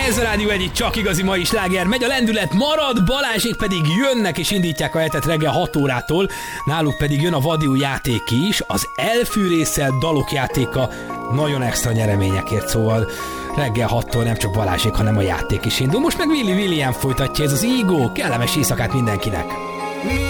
Ez a Rádió Egyik csak igazi mai sláger. Megy a lendület, marad, Balázsék pedig jönnek és indítják a hetet reggel 6 órától. Náluk pedig jön a vadi új játék is, az elfűrésszel dalok játéka, nagyon extra nyereményekért, szóval reggel 6-tól nem csak Balázsék, hanem a játék is indul. Most meg Willy William folytatja, ez az Ego, kellemes éjszakát mindenkinek.